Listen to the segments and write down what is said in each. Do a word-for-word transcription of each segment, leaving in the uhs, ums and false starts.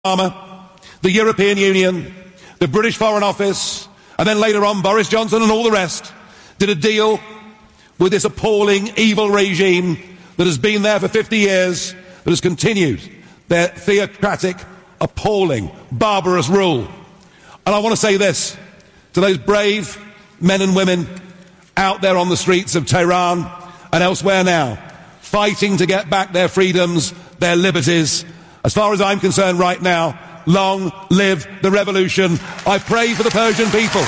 the European Union, the British Foreign Office, and then later on Boris Johnson and all the rest did a deal with this appalling, evil regime that has been there for fifty years, that has continued their theocratic, appalling, barbarous rule. And I want to say this to those brave men and women out there on the streets of Tehran and elsewhere now, fighting to get back their freedoms, their liberties. As far as I'm concerned right now, long live the revolution. I pray for the Persian people.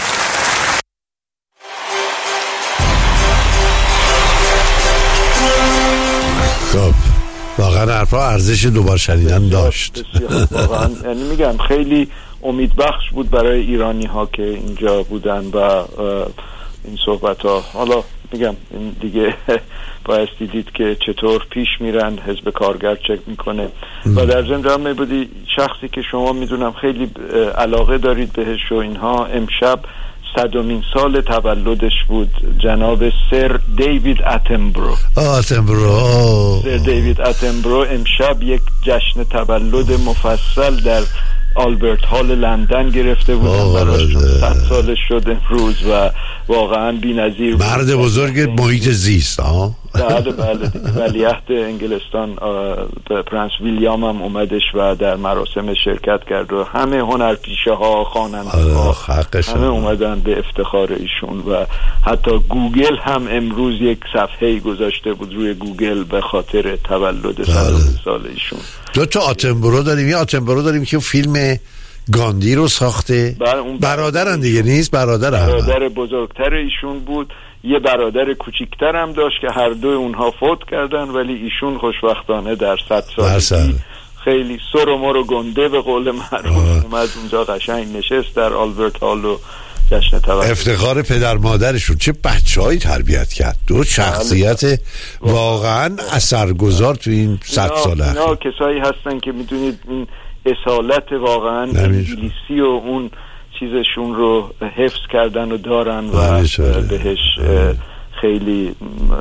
خب واقعا حرفا ارزش دوبار شنیدن داشت. واقعا یعنی میگم خیلی امیدبخش بود برای ایرانی ها که اینجا بودن و این صحبت ها. حالا میگم این دیگه بایستی دید که چطور پیش میرن، حزب کارگر چک میکنه و در ضمن جناب میبودی شخصی که شما میدونم خیلی علاقه دارید بهش و اینها، امشب صدمین سال تولدش بود، جناب سر دیوید اتنبرو. اتنبرو سر دیوید اتنبرو امشب یک جشن تولد مفصل در آلبرت هال لندن گرفته بودن براشون، صد سالش شد امروز و واقعا بی‌نظیر بود. مرد بزرگ محیط زیست. ها بله بله ولیعهد انگلستان پرنس ویلیام هم اومدش و در مراسم شرکت کرد و همه هنرپیشه ها، خواننده ها همه اومدن به افتخار ایشون و حتی گوگل هم امروز یک صفحه‌ای گذاشته بود روی گوگل به خاطر تولد صدمین سال ایشون. دو تا آتنبرو داریم. یه آتنبرو داریم که فیلم گاندی رو ساخته، برادرن دیگه نیست؟ برادر برادر بزرگتر ایشون بود. یه برادر کوچیکتر هم داشت که هر دو اونها فوت کردن، ولی ایشون خوشبختانه در صد سالگی خیلی سر و مر و گنده به قول معروف اومد اونجا قشنگ نشست در آلبرت هال و جشن تولد. افتخار پدر مادرشون. چه بچه‌هایی تربیت کرد، دو شخصیت واقعا اثرگذار تو این صد ساله. اینا کسایی هستن که میدونید این اصالت واقعا انگلیسی و اون چیزشون رو حفظ کردن و دارن و بهش خیلی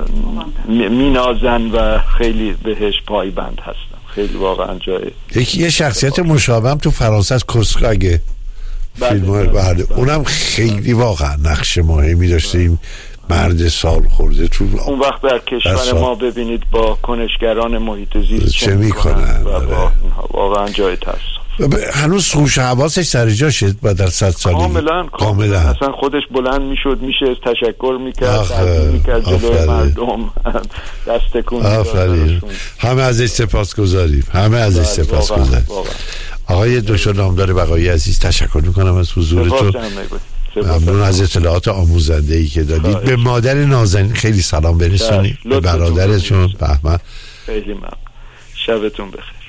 مینازن و خیلی بهش پایبند هستن. خیلی واقعا جای یکی یه شخصیت مشابهم تو فرانسه از کسکاگه فیلم‌های بعد اونم خیلی واقعا نقش مهمی داشتیم. مرد سال خورده تو اون وقت در کشور ما ببینید با کنشگران محیط زیست چه میکنن و با واقعا جای تاسف. هنوز هوش حواسش سر جا شد بعد در صد سالی کاملا کاملا اصلا خودش بلند میشد، میشه تشکر میکرد، تعظیم میکرد جلوی مردم، دست تکون میداد. همه ازش سپاسگزاریم، همه ازش سپاسگزاریم. آقای دکتر نامدار بقایی عزیز تشکر میکنم از حضورتون، ممنون از اطلاعات آموزنده ای که دادید. به مادر نازنین خیلی سلام برسونید، به برادرتون. بهمن خیلی ممنون. شبتون بخیر.